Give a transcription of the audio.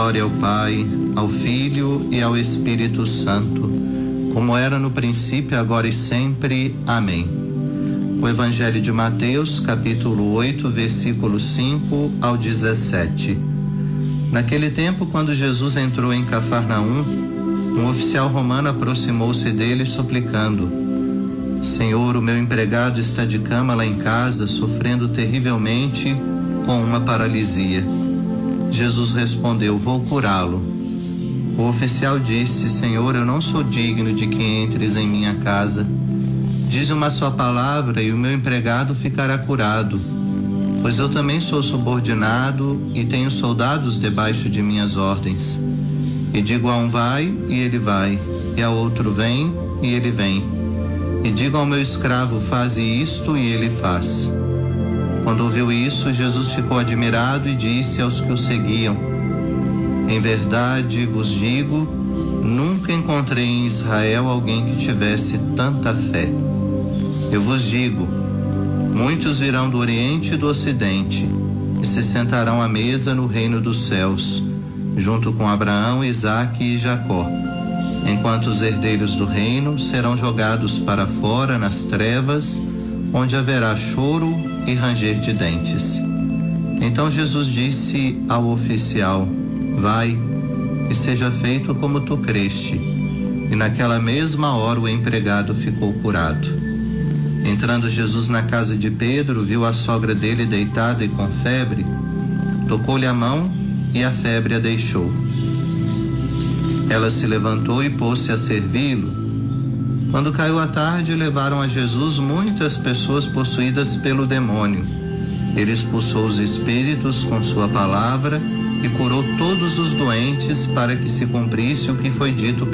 Glória ao Pai, ao Filho e ao Espírito Santo, como era no princípio, agora e sempre. Amém. O Evangelho de Mateus, capítulo 8, versículos 5 ao 17. Naquele tempo, quando Jesus entrou em Cafarnaum, um oficial romano aproximou-se dele suplicando: Senhor, o meu empregado está de cama lá em casa, sofrendo terrivelmente com uma paralisia. Jesus respondeu: vou curá-lo. O oficial disse: Senhor, eu não sou digno de que entres em minha casa. Diz uma só palavra e o meu empregado ficará curado, pois eu também sou subordinado e tenho soldados debaixo de minhas ordens. E digo a um vai e ele vai, e a outro vem e ele vem. E digo ao meu escravo faze isto e ele faz. Quando ouviu isso, Jesus ficou admirado e disse aos que o seguiam: em verdade vos digo, nunca encontrei em Israel alguém que tivesse tanta fé. Eu vos digo, muitos virão do Oriente e do Ocidente e se sentarão à mesa no reino dos céus, junto com Abraão, Isaque e Jacó, enquanto os herdeiros do reino serão jogados para fora nas trevas, onde haverá choro e ranger de dentes. Então Jesus disse ao oficial: vai, e seja feito como tu creste. E naquela mesma hora o empregado ficou curado. Entrando Jesus na casa de Pedro, viu a sogra dele deitada e com febre. Tocou-lhe a mão e a febre a deixou. Ela se levantou e pôs-se a servi-lo. Quando caiu a tarde, levaram a Jesus muitas pessoas possuídas pelo demônio. Ele expulsou os espíritos com sua palavra e curou todos os doentes, para que se cumprisse o que foi dito